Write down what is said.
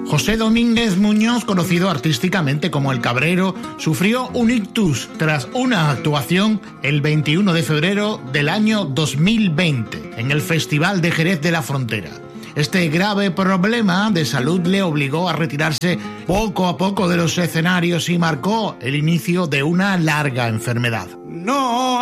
José Domínguez Muñoz, conocido artísticamente como El Cabrero, sufrió un ictus tras una actuación el 21 de febrero del año 2020 en el Festival de Jerez de la Frontera. Este grave problema de salud le obligó a retirarse poco a poco de los escenarios y marcó el inicio de una larga enfermedad. No